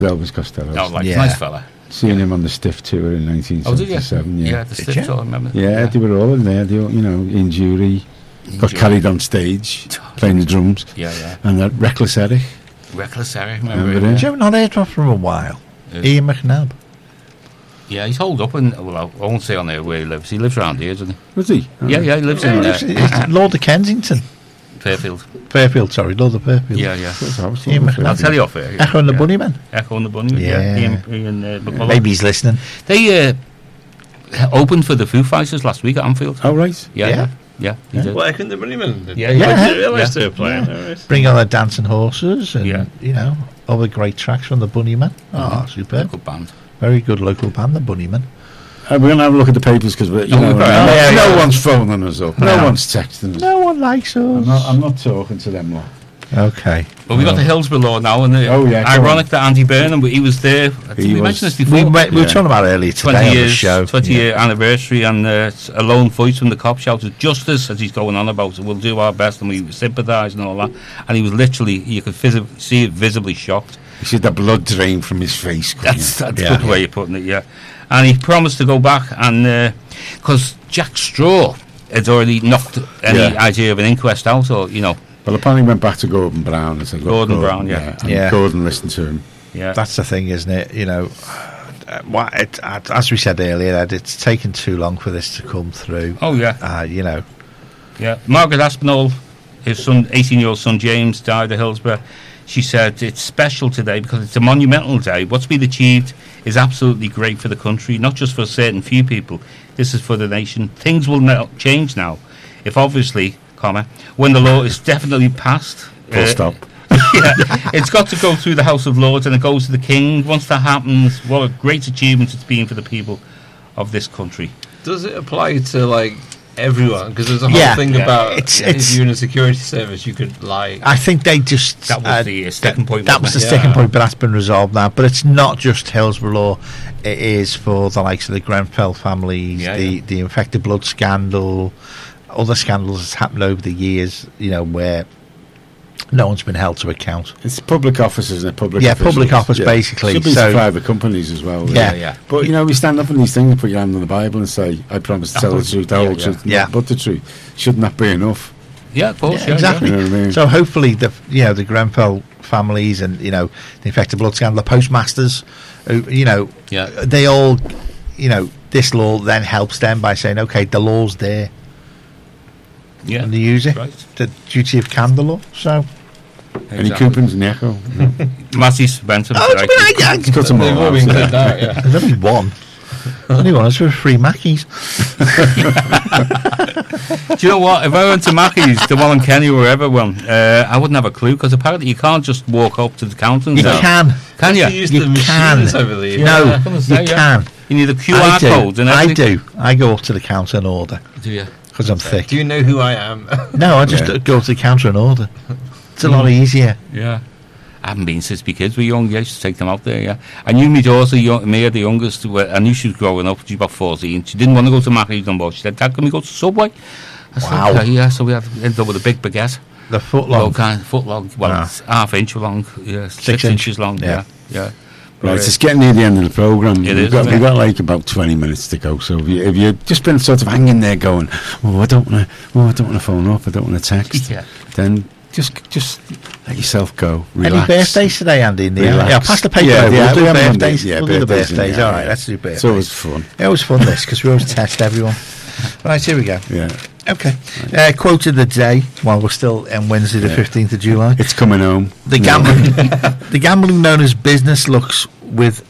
Elvis Costello. Oh, like nice fella. Seen him on the Stiff tour in 1977. Yeah, the Stiff tour, I remember. Yeah, they were all in there. They, in jury. Got carried on stage playing the drums. Yeah. And that Reckless Eric. Reckless Eric, remember him? You haven't not heard from a while. Ian McNabb. Yeah, he's holed up in. Well, I won't say on there where he lives. He lives around here, doesn't he? Was he? Yeah, he lives in Lord of Kensington. Fairfield, sorry, Lord of Fairfield. Yeah. Ian McNabb. I'll tell you off here. Echo and the Bunnymen. Echo and the Bunnymen. Yeah. Ian McCullough. Maybe he's listening. They opened for the Foo Fighters last week at Anfield. Oh, right. Yeah. He did. Well, I couldn't Bunnymen. Yeah. I didn't realise they were playing. Yeah. Bring on the Dancing Horses and, other great tracks from the Bunnymen. Oh, superb. Good band. Very good local band, the Bunnymen. We're going to have a look at the papers because no one's phoning us up. No one's texting us. No one likes us. I'm not talking to them lot. Okay. Well, we got the Hillsborough Law now, and ironic that Andy Burnham, he was there. We mentioned this before. We were talking about earlier today on the show. 20-year anniversary, and a lone voice from the cop shouted justice as he's going on about it. We'll do our best, and we sympathise and all that. And he was literally, you could see it visibly shocked. You see the blood drain from his face. That's a good way of putting it, yeah. And he promised to go back, and because Jack Straw had already knocked any idea of an inquest out, or Well, apparently he went back to Gordon Brown and said, Gordon Brown, yeah. Gordon listened to him. Yeah, that's the thing, isn't it? As we said earlier, that it's taken too long for this to come through. Oh yeah, Yeah. Margaret Aspinall, his son, 18-year-old son James, died at Hillsborough. She said it's special today because it's a monumental day. What's been achieved is absolutely great for the country, not just for a certain few people. This is for the nation. Things will change now, if obviously, when the law is definitely passed. Full stop. It's got to go through the House of Lords and it goes to the King. Once that happens, what a great achievement it's been for the people of this country. Does it apply to everyone? Because there's a whole thing about if you're in a security service, you could lie. I think they just that was the sticking point. That was the sticking point, but that's been resolved now. But it's not just Hillsborough Law; it is for the likes of the Grenfell families, the infected blood scandal, other scandals that's happened over the years. Where no one's been held to account. It's public offices and public public office basically. Should be private companies as well. Yeah. But we stand up in these things and put your hand on the Bible and say, "I promise to tell the truth, the whole truth, but the truth." Shouldn't that be enough? Yeah, of course. Exactly. You know what I mean? So hopefully the Grenfell families and the infected blood scandal, the postmasters, they all, this law then helps them by saying, okay, the law's there. Yeah, and they use it. Right. The duty of candor law. So, any coupons in the Echo? Matthew Spencer. It's got some more. There's only one. Only one. It's for free Mackies. Do you know what? If I went to Mackey's, the one in Kenny or wherever one, I wouldn't have a clue because apparently you can't just walk up to the counter. And you can. Can you? You can. Over there. No, you can. You need a QR code and everything. I do. I go up to the counter and order. Do you? Because I'm thick. Do you know who I am? No, I just go to the counter and order. It's a lot easier. Yeah. I haven't been since my kids were young. I used to take them out there, I knew my daughter, Mia, the youngest, I knew she was growing up. She was about 14. She didn't want to go to Mackey's no more. She said, Dad, can we go to Subway? I said, okay, yeah. So we ended up with a big baguette. The foot long? Foot long. Well, it's half-inch long. Yeah, 6 inches long. Yeah. Right, it's getting near the end of the programme. We've got like about 20 minutes to go. So if you've just been sort of hanging there going, I don't want to phone up, I don't want to text, then just let yourself go. Relax. Any birthdays today, Andy? Yeah, pass the paper. We'll do birthdays. We'll do the birthdays. All right, let's do birthdays. It's always fun. It was fun, this, because we always test everyone. Right, here we go. Yeah. Okay. Quote of the day, while we're still on Wednesday the 15th of July. It's coming home. The gambling known as business looks with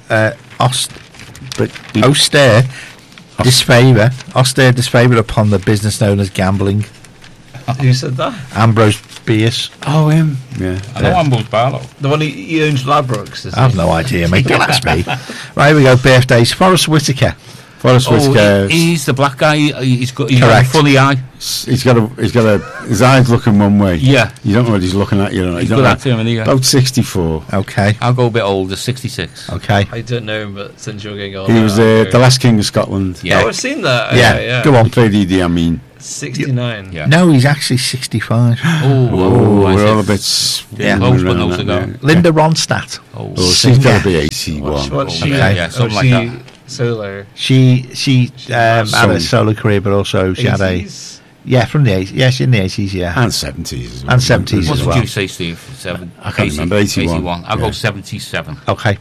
austere disfavour upon the business known as gambling. Who said that? Ambrose Bierce. Oh, him. Yeah. I know Ambrose Barlow. The one he owns Ladbrokes. I have no idea, mate. Don't ask me. Right, here we go. Birthdays. Forrest Whitaker. Forest Whitaker. He's the black guy. He's got a funny eye. He's got his eyes looking one way. Yeah. You don't know what he's looking at. You know. He's good actor, isn't he? About 64. Okay. I'll go a bit older, 66. Okay. I don't know him, but since you're getting older, He was the last king of Scotland. Yeah. Oh, I've seen that. Yeah. Go on. He played Idi Amin. 69. Yeah. No, he's actually 65. We're all a bit. Close, but no cigar. Linda Ronstadt. She's got to be 81. What's she? Something like that. Solo. She had a solo career, but also she 80s? had a from the 80s. Yeah, she's in the 80s. Yeah, And 70s as well. And 70s What as did well. you say, Steve? I can't remember. 81. I'll go 77. Okay.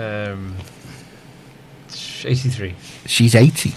83. She's 80.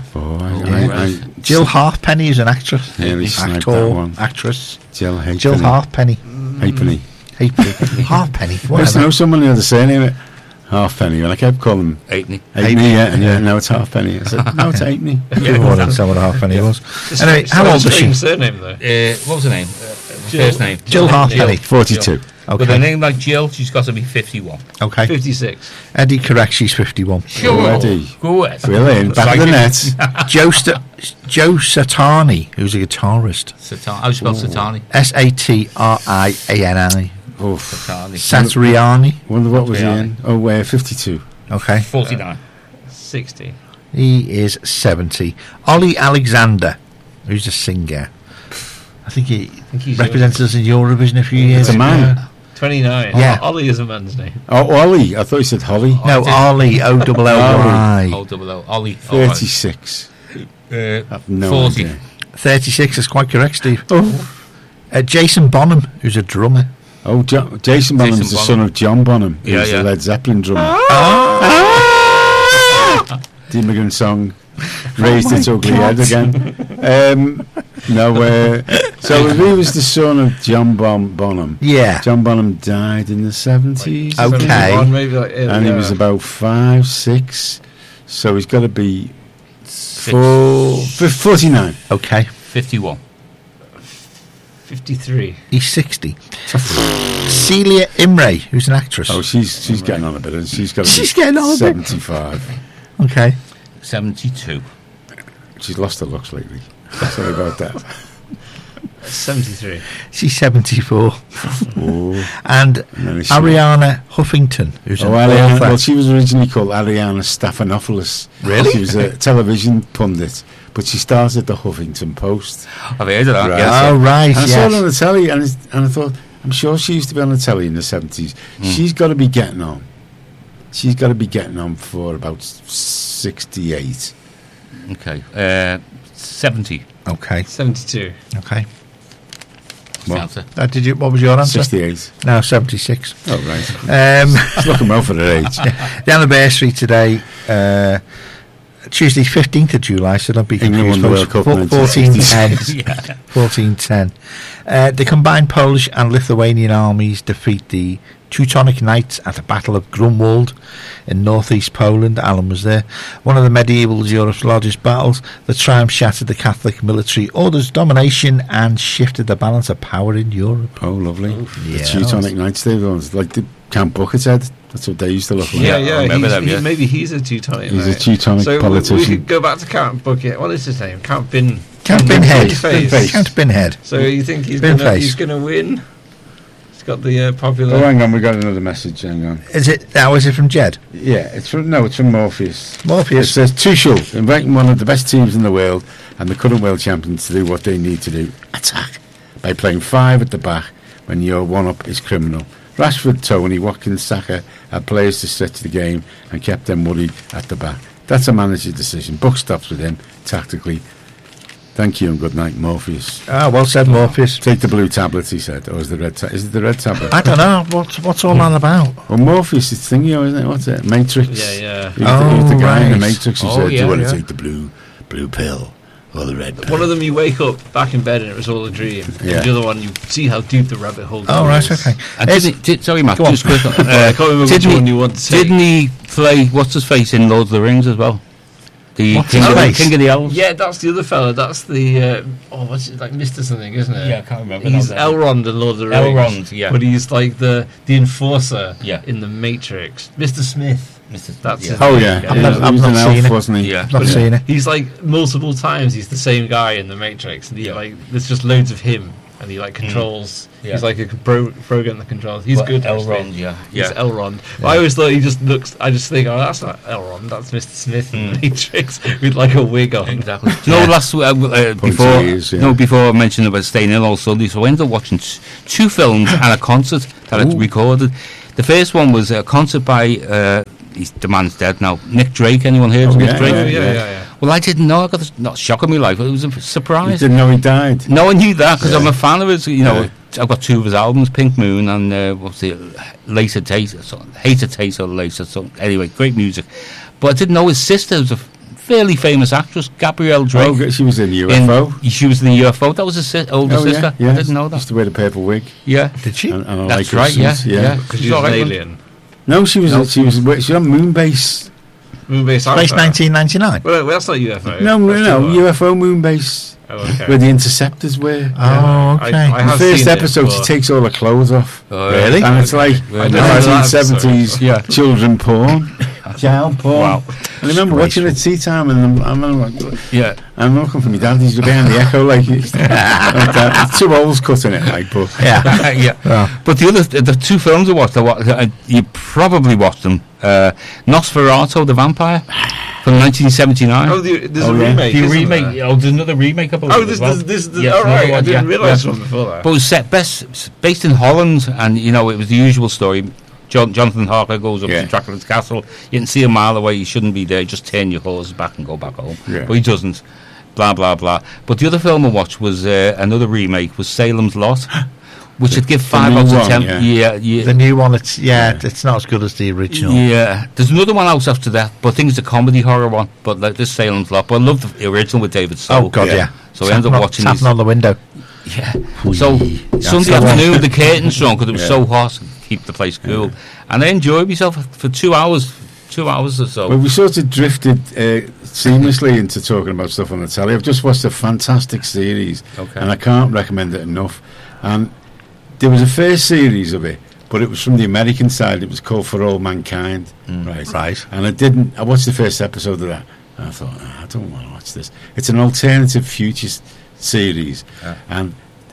Jill Halfpenny is an actress. Nearly sniped that one. Actress. Jill Halfpenny. Jill Halfpenny. Halfpenny. Halfpenny. I used to know someone who had the surname Halfpenny, and I kept calling him Halfpenny. Yeah, now it's Halfpenny. I said, no, it's Halfpenny. Yeah, more than someone Halfpenny was. Anyway, how old is she? Surname though. What was her name? First name. Jill Halfpenny. 42. Okay. With a name like Jill, she's got to be 51. Okay. 56. Eddie correct. She's 51. Sure. Eddie. Go ahead. We're in. Back of the net. Joe Satriani, who's a guitarist. How do you spell Satriani? Satriani. Satriani. Satriani. What was he in? Oh, 52. Okay. 49. 60. He is 70. Ollie Alexander, who's a singer. I think he represented us in Eurovision a few years ago. It's a man. 29. Yeah. Ollie is a man's name. Oh, Ollie. I thought you said Holly. No, Ollie. O-double-L-Y. O-double-L. Ollie. 36. No 40. idea. 36 is quite correct, Steve. Jason Bonham, who's a drummer. Oh, Jason Bonham's the son of John Bonham, who's the Led Zeppelin drummer. The immigrant song raised its ugly head again. So if he was the son of John Bonham, John Bonham died in the 70s. Okay. Maybe and he was about 5, 6, so he's got to be 49. Okay. 51. 53. He's 60. Celia Imre, who's an actress. Oh, she's getting on a bit. She's got to be getting on a 75. Okay. 72. She's lost her looks lately. Sorry about that. 73. She's 74. And Ariana Huffington, who's an author. Well, she was originally called Ariana Stephanopoulos. Really? She was a television pundit, but she started the Huffington Post. I've heard of that. Right. Yes. Oh, right, And I saw her on the telly, and I thought, I'm sure she used to be on the telly in the 70s. She's got to be getting on. She's got to be getting on for about 68. Okay. 70. Okay. 72. Okay. Well, did you? What was your answer? 68. No, 76. Oh, right. She's looking well for her age. The anniversary today, Tuesday, 15th of July, so don't be confused. 1410. 1410. The combined Polish and Lithuanian armies defeat the Teutonic Knights at the Battle of Grunwald in northeast Poland. Alan was there. One of the medieval Europe's largest battles. The triumph shattered the Catholic military order's domination and shifted the balance of power in Europe. Oh, lovely. Yeah, the Teutonic Knights, they were like the Camp Buckethead. That's what they used to look like. Yeah. Maybe he's a Teutonic. He's a Teutonic politician. We could go back to Count Bucket. What is his name? Count Binhead. Count Binhead. So you think he's going to win? He's got the popular. Oh, hang on, we got another message. Hang on. Is it from Jed? Yeah, it's from Morpheus. Morpheus it says Tuchel inviting one of the best teams in the world and the current world champions to do what they need to do: attack by playing 5 at the back when your one-up is criminal. Rashford, Tony, Watkins, Saka had players to stretch the game and kept them worried at the back. That's a manager's decision. Buck stops with him tactically. Thank you and good night, Morpheus. Ah, well said, Morpheus. Take the blue tablet, he said. Or is the red tablet? Is it the red tablet? I don't know. What's all that about? Well, Morpheus is thingy, isn't it? What's it? Matrix. Yeah. He was the guy in the Matrix who said, do you want to take the blue pill or the red pill? One of them you wake up back in bed and it was all a dream. Yeah. And the other one you see how deep the rabbit hole goes. Oh, right, okay. Sorry, Matt, just quick. I can't remember which one you want to say. Didn't he play, what's his face, in Lord of the Rings as well? The King of the Elves. Yeah, that's the other fella. That's the what's it, like Mr. something, isn't it? Yeah, I can't remember. He's Elrond in Lord of the Rings. Elrond, yeah. But he's like the enforcer Yeah. in the Matrix. Mr. Smith. That's his Oh name. yeah, I've he was not an seen elf, it. wasn't he? Yeah. Not seen it. He's like multiple times. He's the same guy in the Matrix, and there's just loads of him, and he like controls. Yeah. He's like a program that controls. He's good. Elrond, actually. yeah. He's Elrond. Well, I always thought he just looks. I just think, oh, that's not Elrond. That's Mr. Smith in the Matrix with like a wig on. Exactly. Before I mentioned about staying in all Sunday, so I ended up watching two films and a concert that I'd recorded. The first one was a concert by the man's dead now, Nick Drake. Anyone heard of Nick Drake? Yeah. Well, I didn't know. I got this, not shock of my life, but it was a surprise. You didn't know he died? No, I knew that because I'm a fan of his. You know, I've got two of his albums, Pink Moon and what's the Later Taste, Hater Taste or Later. So anyway, great music. But I didn't know his sister was a fairly famous actress, Gabrielle Drake. Oh, she was in UFO. She was in the UFO. That was his older sister. Yeah. I didn't know that. Used to wear the purple wig. Yeah, did she? And that's right. Yeah. Because she's an alien. No, she was on Moonbase. Moonbase. Space 1999. Well, that's not UFO. No, UFO Moonbase. Oh, okay. Where the interceptors were. Oh, okay. I the have first seen episode, she takes all her clothes off. Really? And it's like I 1970s children porn. Child porn. Wow. And I remember watching it at tea time, and I'm like, I'm looking for my dad. He's behind the echo, like that. Two holes cut in it, like, but But the two films I watched, you probably watched them. Nosferatu, the Vampire, from 1979. Oh, there's a remake. The remake. There's another remake, I believe. Oh, there's all right. I didn't realise one before that. But it was set based in Holland, and it was the usual story. Jonathan Harker goes up to Dracula's castle. You can see a mile away. You shouldn't be there. Just turn your horses back and go back home. Yeah. But he doesn't. Blah blah blah. But the other film I watched was another remake. Was Salem's Lot, which would give 5 out of 10. Yeah. The new one. It's not as good as the original. Yeah. There's another one out after that, but I think it's a comedy horror one. But like this Salem's Lot. But I love the original with David Soul. Oh God, yeah. So I ended up watching these. Tapping on the window. Yeah. So Sunday afternoon, the curtains drawn because it was so hot. Keep the place cool, and I enjoyed myself for 2 hours. 2 hours or so. Well, we sort of drifted seamlessly into talking about stuff on the telly. I've just watched a fantastic series, and I can't recommend it enough. And there was a first series of it, but it was from the American side. It was called For All Mankind, right? And I watched the first episode of that, and I thought, I don't want to watch this. It's an alternative future series, and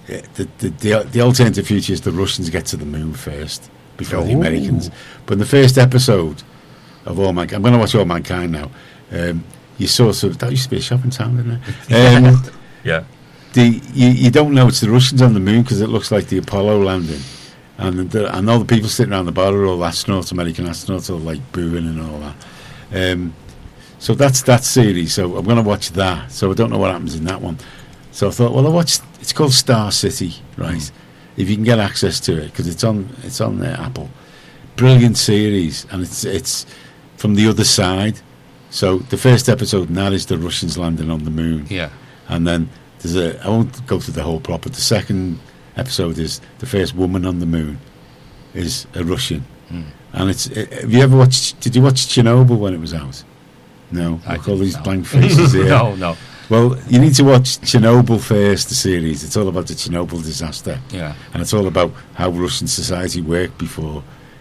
the alternative future is the Russians get to the moon first before the Americans. But in the first episode of All Mankind, I'm going to watch All Mankind now. You sort of, that used to be a shopping town, didn't it? You don't know it's the Russians on the moon because it looks like the Apollo landing, and all the people sitting around the bar are all astronauts, American astronauts, all like booing and all that. So that's that series. So I'm going to watch that. So I don't know what happens in that one. So I thought, well, it's called Star City, right? If you can get access to it, because it's on Apple. Brilliant series, and it's from the other side. So the first episode now is the Russians landing on the moon. Yeah. And then I won't go through the whole plot, but the second episode is the first woman on the moon is a Russian. And have you ever did you watch Chernobyl when it was out? No? Look, all these blank faces here. No. Well, you need to watch Chernobyl first, the series. It's all about the Chernobyl disaster. Yeah. And it's all about how Russian society worked before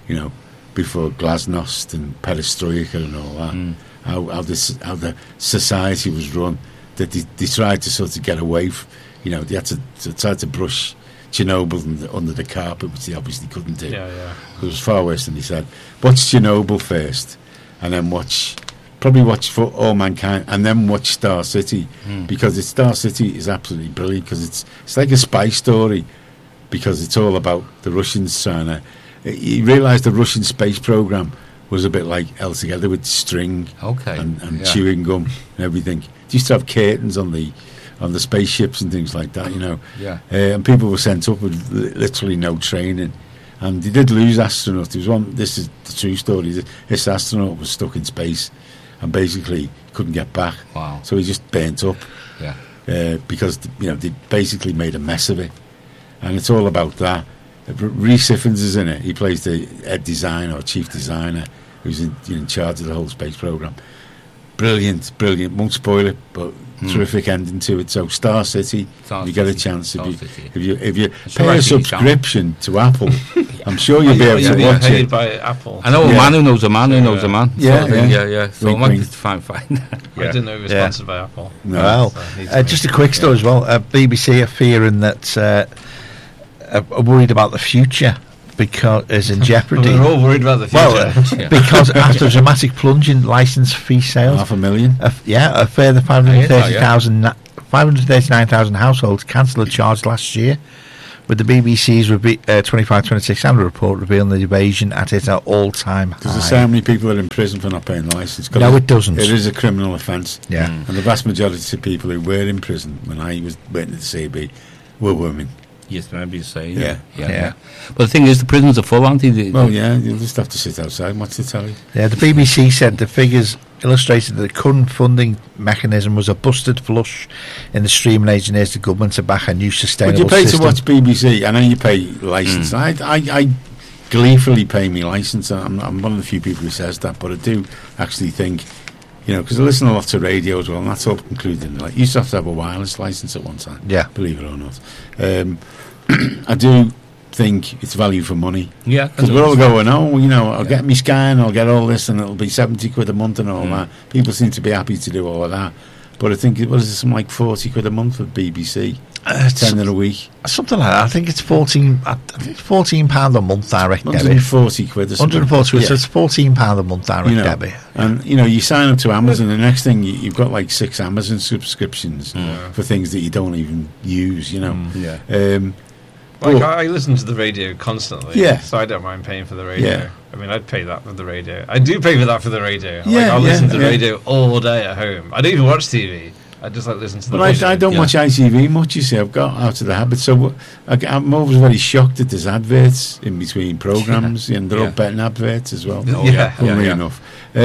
Glasnost and Perestroika and all that. How the society was run. That they tried to sort of get away from, they had to try to brush Chernobyl under the carpet, which they obviously couldn't do. Yeah. It was far worse than he said. Watch Chernobyl first, and then probably watch For All Mankind, and then watch Star City, because Star City is absolutely brilliant, because it's like a spy story, because it's all about the Russians trying to. You realise the Russian space program was a bit like Held Together with string and chewing gum and everything. They used to have curtains on the spaceships and things like that, Yeah. And people were sent up with literally no training. And they did lose astronauts. There was one. This is the true story. This astronaut was stuck in space and basically couldn't get back. Wow! So he just burnt up. Yeah. Because they basically made a mess of it, and it's all about that. Rhys Ifans is in it. He plays the head designer or chief designer, who's in charge of the whole space program. brilliant. Won't spoil it, but terrific ending to it. So Star City, if you get a chance, if you pay a subscription to Apple, I'm sure you'll be able to watch paid it. by Apple. I know a man who knows a man who knows a man. Yeah. So it might be fine. I didn't know it was sponsored by Apple. No. Well, just a quick story as well. BBC are fearing that are worried about the future because is in jeopardy. They're all worried about the future. Well, because after a dramatic plunge in licence fee sales, 500,000. A further 539,000 households cancelled a charge last year, with the BBC's 25-26 annual report revealing the evasion at its all-time high. Because there's so many people that are in prison for not paying the licence. No, it doesn't. It is a criminal offence. Yeah. And the vast majority of people who were in prison when I was waiting at the CB were women. Yes, maybe you say. Yeah. But the thing is, the prisons are full, aren't they? Well, yeah, you'll just have to sit outside and watch the telly. Yeah, the BBC said the figures illustrated that the current funding mechanism was a busted flush in the stream and urged the government to back a new sustainable system. Would you pay system. to watch BBC? I know you pay licence. I gleefully pay me licence. I'm one of the few people who says that, but I do actually think, because I listen a lot to radio as well, and that's all included. Like, you used to have a wireless licence at one time. Yeah. Believe it or not. I do think it's value for money. Yeah. Because we're all going, I'll get me Sky and I'll get all this and it'll be 70 quid a month and all that. People seem to be happy to do all of that. But I think, what is it, something like 40 quid a month for BBC? 10 in a week. Something like that. I think it's £14 a month direct debit. 140 quid or something. 140 quid, so it's £14 a month direct debit. And, you sign up to Amazon, the next thing, you've got like 6 Amazon subscriptions for things that you don't even use, I listen to the radio constantly, so I don't mind paying for the radio. Yeah. I mean, I'd pay that for the radio. I do pay for that for the radio. Yeah, I'll listen to the radio all day at home. I don't even watch TV. I just listen to the radio. I don't watch ITV much, you see. I've got out of the habit. So I'm always very shocked that there's adverts in between programmes, and they're all betting adverts as well. Funnily enough.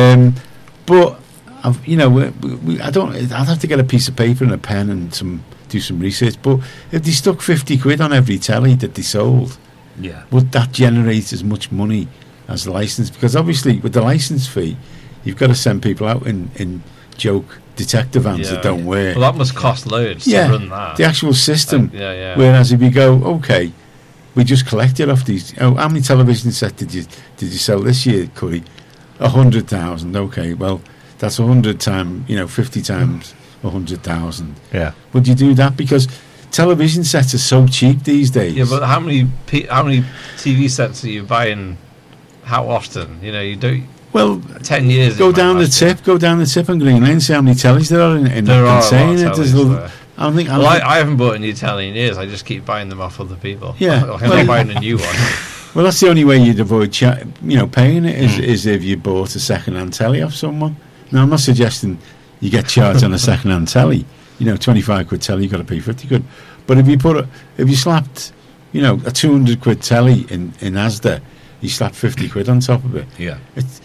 But, I'd have to get a piece of paper and a pen and do some research. But if they stuck 50 quid on every telly that they sold, would that generate as much money as the licence? Because obviously with the licence fee, you've got to send people out in joke detective vans that don't work. Well, that must cost loads to run that. The actual system. Whereas if you go, okay, we just collected off these. How many television sets did you sell this year, Curry? 100,000. Okay, well that's 100 times 50 times 100,000. Yeah. Would you do that? Because television sets are so cheap these days. Yeah, but how many TV sets are you buying? How often? You don't. Well, 10 years. Go down the tip on Green Lane. See how many tellies there are in there are saying it. I haven't bought a new telly in years. I just keep buying them off other people. Yeah, I'm not buying a new one. Well, that's the only way you'd avoid paying it is if you bought a second-hand telly off someone. Now, I'm not suggesting you get charged on a second-hand telly. 25 quid telly, you've got to pay 50 quid. But if you slapped, a 200 quid telly in Asda, you slap 50 quid on top of it. Yeah.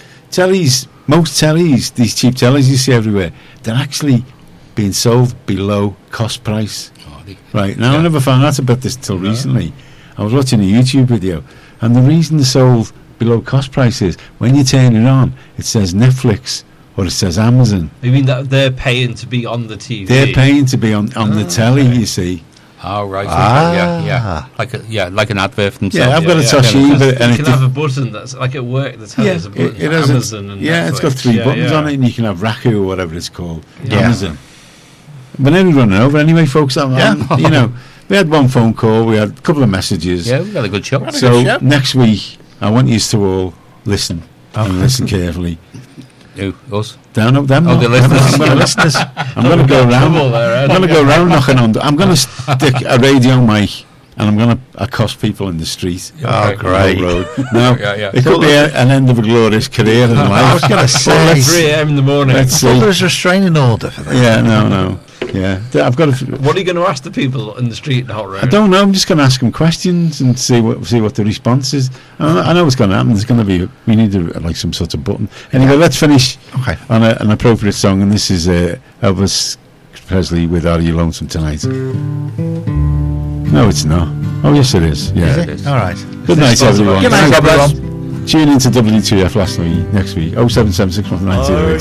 Most tellies, these cheap tellies you see everywhere, they're actually being sold below cost price. Right. Now, I never found out about this till recently. I was watching a YouTube video, and the reason they're sold below cost price is when you turn it on, it says Netflix or it says Amazon. You mean that they're paying to be on the TV? They're paying to be on the telly, you see. Oh, right. Like an advert for themselves. Yeah, I've got a Toshiba. And you can have a button that's like at work that tells a button. It has Amazon and Netflix. It's got 3 buttons on it, and you can have Raku or whatever it's called. Amazon. We're nearly running over anyway, folks. We had one phone call, we had a couple of messages. Yeah, we had a good show. So next week, I want you to all listen and listen carefully. Who? Us? Them. The listeners. I'm going to go around. I'm going to go around knocking on. I'm going to stick a radio mic and I'm going to accost people in the street. Oh, great! Road. Now, it could be an end of a glorious career in life. I was going to say 3 a.m. in the morning. There's a restraining order for that. Yeah, no. Yeah, I've got to. What are you going to ask the people in the street in the hot room? I don't know. I'm just going to ask them questions and see what the response is. I know what's going to happen. There's going to be. We need some sort of button. Anyway, let's finish on an appropriate song, and this is Elvis Presley with "Are You Lonesome Tonight?" No, it's not. Oh, yes, it is. Yeah, it is. All right. Good night, everyone. Good night, everyone. Tune in to WTF next week. 0776190.